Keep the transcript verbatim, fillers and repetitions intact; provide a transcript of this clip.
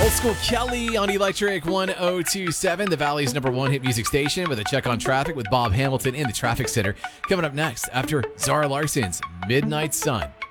Old School Kelly on Electric one oh two point seven, the Valley's number one hit music station, with a check on traffic with Bob Hamilton in the traffic center. Coming up next after Zara Larson's Midnight Sun.